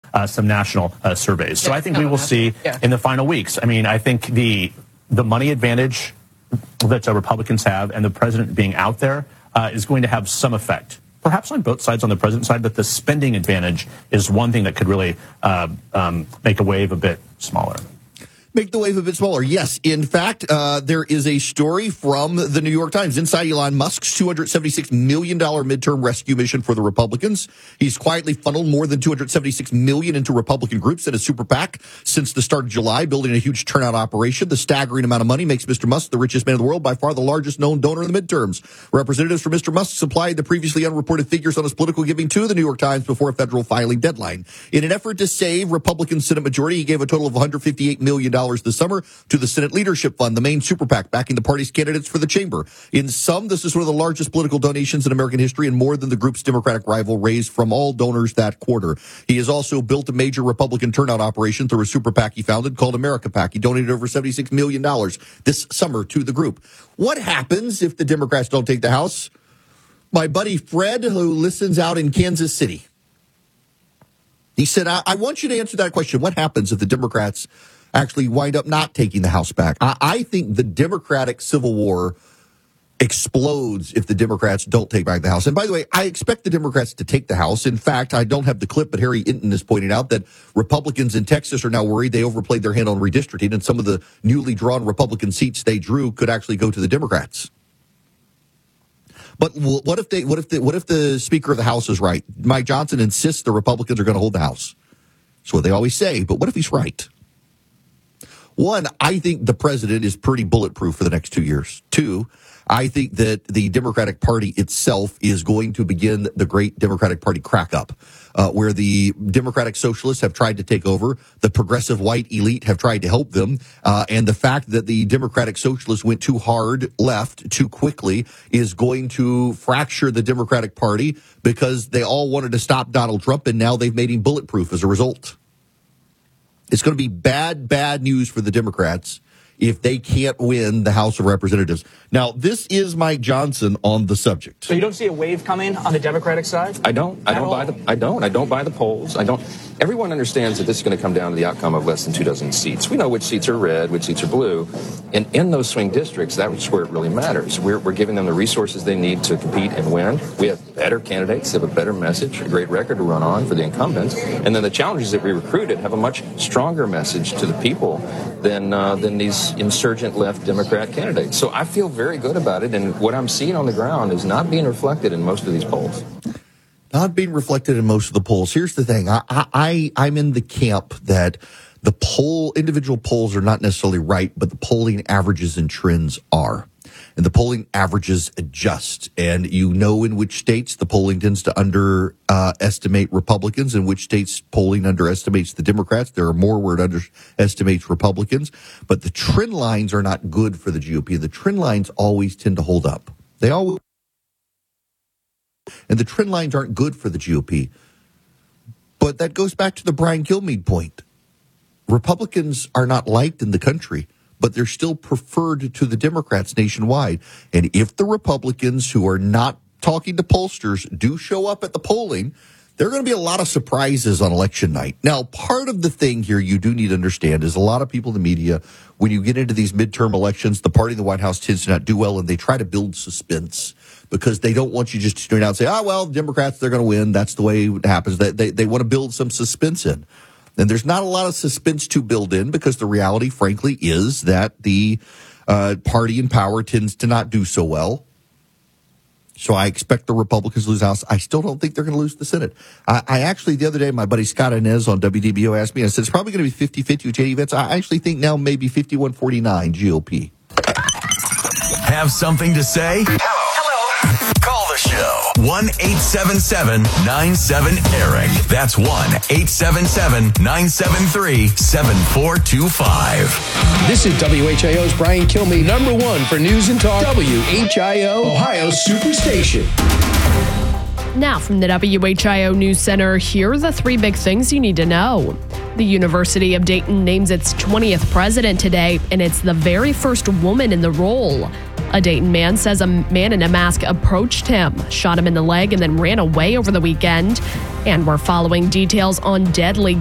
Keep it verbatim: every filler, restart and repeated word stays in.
uh, some national uh, surveys. So I think we will see in the final weeks. I mean, I think the the money advantage that uh, Republicans have and the president being out there uh, is going to have some effect. Perhaps on both sides, on the president's side, but the spending advantage is one thing that could really uh, um, make a wave a bit smaller. Make the wave a bit smaller. Yes, in fact, uh, there is a story from the New York Times inside Elon Musk's two hundred seventy-six million dollars midterm rescue mission for the Republicans. He's quietly funneled more than two hundred seventy-six million dollars into Republican groups and a super PAC since the start of July, building a huge turnout operation. The staggering amount of money makes Mister Musk the richest man in the world, by far the largest known donor in the midterms. Representatives for Mister Musk supplied the previously unreported figures on his political giving to the New York Times before a federal filing deadline. In an effort to save Republican Senate majority, he gave a total of one hundred fifty-eight million dollars this summer to the Senate Leadership Fund, the main super PAC backing the party's candidates for the chamber. In sum, this is one of the largest political donations in American history and more than the group's Democratic rival raised from all donors that quarter. He has also built a major Republican turnout operation through a super PAC he founded called America PAC. He donated over seventy-six million dollars this summer to the group. What happens if the Democrats don't take the House? My buddy Fred, who listens out in Kansas City, he said, I, I want you to answer that question. What happens if the Democrats actually wind up not taking the House back? I, I think the Democratic Civil War explodes if the Democrats don't take back the House. And by the way, I expect the Democrats to take the House. In fact, I don't have the clip, but Harry Inton has pointed out that Republicans in Texas are now worried they overplayed their hand on redistricting, and some of the newly drawn Republican seats they drew could actually go to the Democrats. But what if they? What if the? What if the Speaker of the House is right? Mike Johnson insists the Republicans are going to hold the House. That's what they always say. But what if he's right? One, I think the president is pretty bulletproof for the next two years. Two, I think that the Democratic Party itself is going to begin the great Democratic Party crack up, uh, where the Democratic Socialists have tried to take over, the progressive white elite have tried to help them, uh, and the fact that the Democratic Socialists went too hard left too quickly is going to fracture the Democratic Party because they all wanted to stop Donald Trump, and now they've made him bulletproof as a result. It's going to be bad, bad news for the Democrats if they can't win the House of Representatives. Now, this is Mike Johnson on the subject. So you don't see a wave coming on the Democratic side? I don't. I don't buy the. I don't. I don't buy the polls. I don't. Everyone understands that this is going to come down to the outcome of less than two dozen seats. We know which seats are red, which seats are blue, and in those swing districts, that's where it really matters. We're we're giving them the resources they need to compete and win. We have better candidates, they have a better message, a great record to run on for the incumbents, and then the challenges that we recruited have a much stronger message to the people than uh, than these insurgent left Democrat candidates. So I feel very good about it, and what I'm seeing on the ground is not being reflected in most of these polls. Not being reflected in most of the polls. Here's the thing. I, I, I'm in the camp that the poll, individual polls are not necessarily right, but the polling averages and trends are. And the polling averages adjust. And you know in which states the polling tends to underestimate uh, Republicans, in which states polling underestimates the Democrats. There are more where it underestimates Republicans. But the trend lines are not good for the G O P. The trend lines always tend to hold up. They always. And the trend lines aren't good for the G O P. But that goes back to the Brian Kilmeade point. Republicans are not liked in the country, but they're still preferred to the Democrats nationwide. And if the Republicans who are not talking to pollsters do show up at the polling, there are going to be a lot of surprises on election night. Now, part of the thing here you do need to understand is a lot of people in the media, when you get into these midterm elections, the party in the White House tends to not do well, and they try to build suspense because they don't want you just to turn out and say, oh, well, Democrats, they're going to win. That's the way it happens. They, they, they want to build some suspense in. And there's not a lot of suspense to build in because the reality, frankly, is that the uh, party in power tends to not do so well. So I expect the Republicans to lose the House. I still don't think they're going to lose the Senate. I, I actually, the other day, my buddy Scott Inez on W D B O asked me, I said, it's probably going to be fifty-fifty with J D Vance. I actually think now maybe fifty-one forty-nine G O P. Have something to say? Hello. Call the show. one eight seven seven nine seven Eric. That's one eight seven seven nine seven three seven four two five. This is W H I O's Brian Kilmeade, number one for news and talk. W H I O, Ohio Superstation. Now from the W H I O News Center, here are the three big things you need to know. The University of Dayton names its twentieth president today, and it's the very first woman in the role. A Dayton man says a man in a mask approached him, shot him in the leg, and then ran away over the weekend. And we're following details on deadly